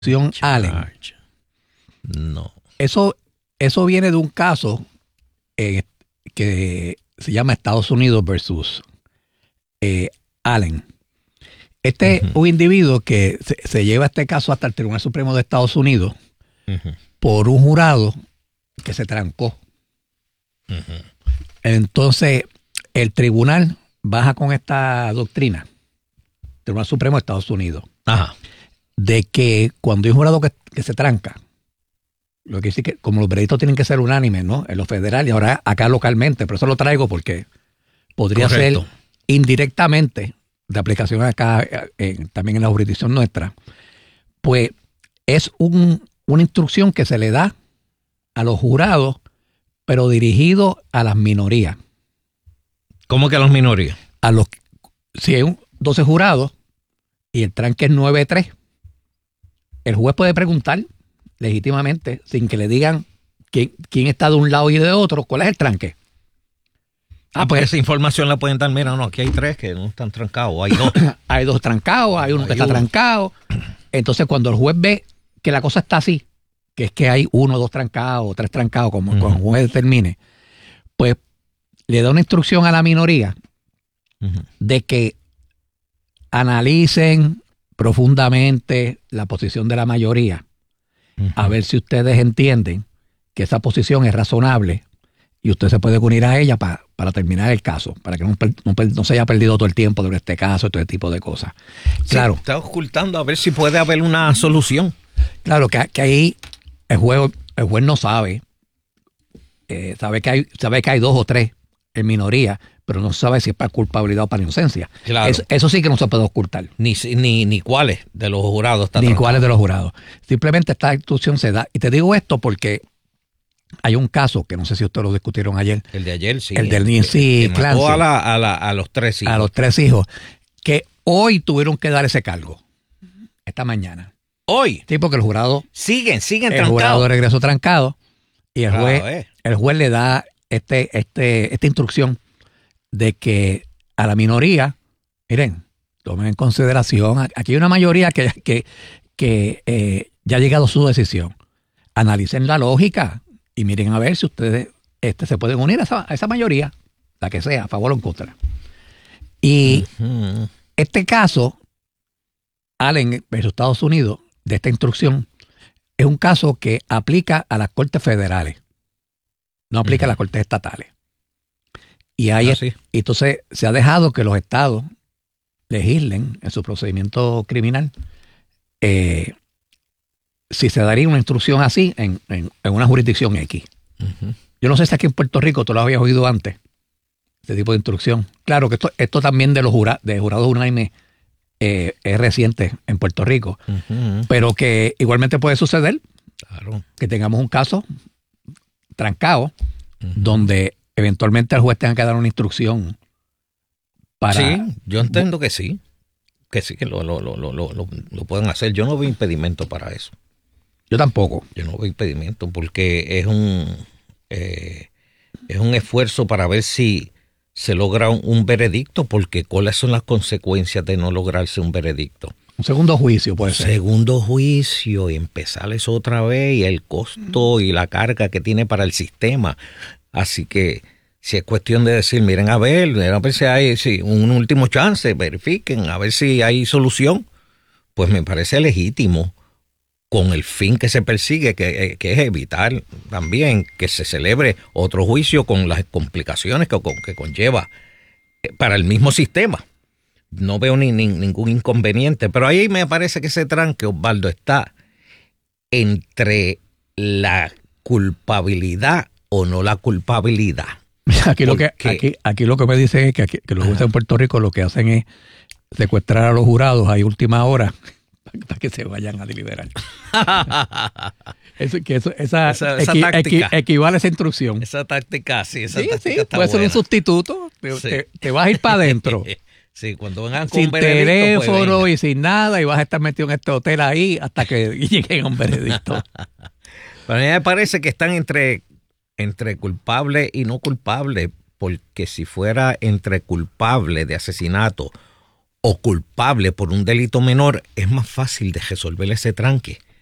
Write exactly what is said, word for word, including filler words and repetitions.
Allen. No. Eso, eso viene de un caso eh, que se llama Estados Unidos versus eh, Allen. Este es uh-huh. un individuo que se, se lleva este caso hasta el Tribunal Supremo de Estados Unidos uh-huh. por un jurado que se trancó. Uh-huh. Entonces, el tribunal baja con esta doctrina, Tribunal Supremo de Estados Unidos, Ajá. de que cuando hay un jurado que, que se tranca, lo que dice que como los veredictos tienen que ser unánimes, ¿no? En lo federal y ahora acá localmente, pero eso lo traigo porque podría Correcto. ser indirectamente de aplicación acá, eh, también en la jurisdicción nuestra, pues es un, una instrucción que se le da a los jurados, pero dirigido a las minorías. ¿Cómo que a las minorías? A los, si hay un doce jurados y el tranque es nueve tres, el juez puede preguntar legítimamente, sin que le digan quién, quién está de un lado y de otro, ¿cuál es el tranque? Ah, pues esa información la pueden dar, mira, no, aquí hay tres que no están trancados, hay dos. Hay dos trancados, hay uno hay que uno. está trancado. Entonces, cuando el juez ve que la cosa está así, que es que hay uno, dos trancados, tres trancados, como, uh-huh. como el juez determine, pues le da una instrucción a la minoría uh-huh. de que analicen profundamente la posición de la mayoría, uh-huh. a ver si ustedes entienden que esa posición es razonable y usted se puede unir a ella para, para terminar el caso, para que no, no, no se haya perdido todo el tiempo de este caso y todo este tipo de cosas. Sí, claro. Está ocultando a ver si puede haber una solución. Claro, que, que ahí el juez, el juez no sabe, eh, sabe, que hay, sabe que hay dos o tres en minoría, pero no sabe si es para culpabilidad o para inocencia. Claro. Eso, eso sí que no se puede ocultar. Ni, ni, ni cuáles de los jurados está Ni tratando. cuáles de los jurados. Simplemente esta instrucción se da. Y te digo esto porque hay un caso que no sé si ustedes lo discutieron ayer. El de ayer, sí. El del Nancy Clancy. A, la, a, la, a los tres hijos. A los tres hijos. Que hoy tuvieron que dar ese cargo. Esta mañana. ¿Hoy? Sí, porque el jurado... Siguen, siguen trancados. El jurado regresó trancado. Y el, claro, juez, eh. el juez le da este, este, esta instrucción de que a la minoría, miren, tomen en consideración, aquí hay una mayoría que, que, que eh, ya ha llegado a su decisión. Analicen la lógica y miren a ver si ustedes este, se pueden unir a esa, a esa mayoría, la que sea, a favor o en contra. Y uh-huh. este caso, Allen versus Estados Unidos, de esta instrucción, es un caso que aplica a las cortes federales, no aplica uh-huh. a las cortes estatales. Y ahí, ah, sí. entonces se ha dejado que los estados legislen en su procedimiento criminal eh, si se daría una instrucción así en, en, en una jurisdicción X. Uh-huh. Yo no sé si aquí en Puerto Rico tú lo habías oído antes, este tipo de instrucción. Claro que esto, esto también de los jura, de jurados unánimes eh, es reciente en Puerto Rico, uh-huh. pero que igualmente puede suceder claro. que tengamos un caso trancado uh-huh. donde eventualmente el juez tenga que dar una instrucción para... Sí, yo entiendo que sí, que sí, que lo, lo, lo, lo, lo, lo pueden hacer. Yo no veo impedimento para eso. Yo tampoco. Yo no veo impedimento porque es un eh, es un esfuerzo para ver si se logra un, un veredicto, porque ¿cuáles son las consecuencias de no lograrse un veredicto? Un segundo juicio puede ser. Segundo juicio y empezar eso otra vez y el costo y la carga que tiene para el sistema. Así que si es cuestión de decir, miren a ver, a ver si hay si, un último chance, verifiquen, a ver si hay solución, pues me parece legítimo con el fin que se persigue, que, que es evitar también que se celebre otro juicio con las complicaciones que, que conlleva para el mismo sistema. No veo ni, ni, ningún inconveniente, pero ahí me parece que ese tranque, Osvaldo, está entre la culpabilidad o no la culpabilidad. Aquí lo, que, aquí, aquí lo que me dicen es que, aquí, que los jueces en Puerto Rico lo que hacen es secuestrar a los jurados a última hora para que se vayan a deliberar. eso, que eso, esa, esa, esa equi, táctica. Equi, equivale a esa instrucción. Esa táctica, sí, esa sí, táctica sí, está puede buena. ser un sustituto. Te, sí. te, te vas a ir para adentro. Sí, cuando vengan con sin un veredicto, teléfono pues y sin nada, y vas a estar metido en este hotel ahí hasta que lleguen a un veredicto. Pero a mí me parece que están entre, entre culpable y no culpable, porque si fuera entre culpable de asesinato o culpable por un delito menor, es más fácil de resolver ese tranque.